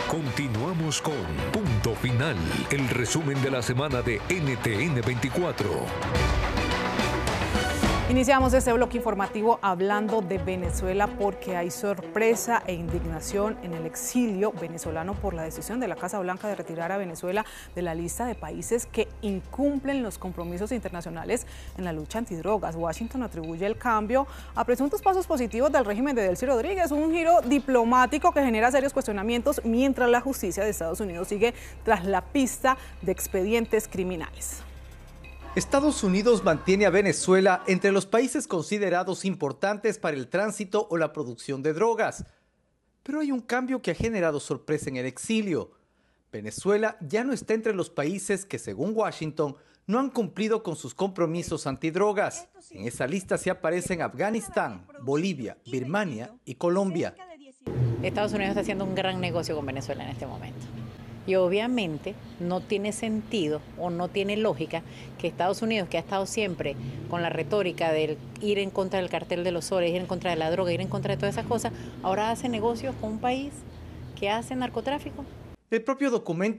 Continuamos con Punto Final, el resumen de la semana de NTN 24. Iniciamos este bloque informativo hablando de Venezuela porque hay sorpresa e indignación en el exilio venezolano por la decisión de la Casa Blanca de retirar a Venezuela de la lista de países que incumplen los compromisos internacionales en la lucha antidrogas. Washington atribuye el cambio a presuntos pasos positivos del régimen de Delcy Rodríguez, un giro diplomático que genera serios cuestionamientos mientras la justicia de Estados Unidos sigue tras la pista de expedientes criminales. Estados Unidos mantiene a Venezuela entre los países considerados importantes para el tránsito o la producción de drogas. Pero hay un cambio que ha generado sorpresa en el exilio. Venezuela ya no está entre los países que, según Washington, no han cumplido con sus compromisos antidrogas. En esa lista se aparecen Afganistán, Bolivia, Birmania y Colombia. Estados Unidos está haciendo un gran negocio con Venezuela en este momento. Y obviamente no tiene sentido o no tiene lógica que Estados Unidos, que ha estado siempre con la retórica de ir en contra del cartel de los soles, ir en contra de la droga, ir en contra de todas esas cosas, ahora hace negocios con un país que hace narcotráfico. El propio documento